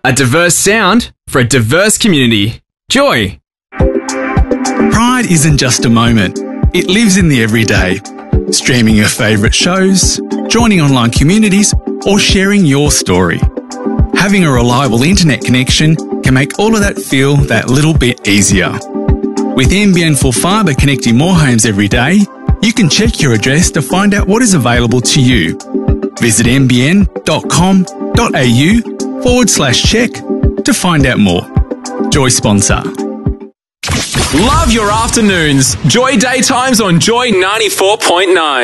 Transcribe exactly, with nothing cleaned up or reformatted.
A diverse sound for a diverse community. Joy. Pride isn't just a moment. It lives in the everyday. Streaming your favourite shows, joining online communities, or sharing your story. Having a reliable internet connection can make all of that feel that little bit easier. With N B N Full Fibre connecting more homes every day, you can check your address to find out what is available to you. Visit nbn.com.au forward slash check to find out more. Joy sponsor. Love your afternoons. Joy Daytimes on Joy ninety-four point nine.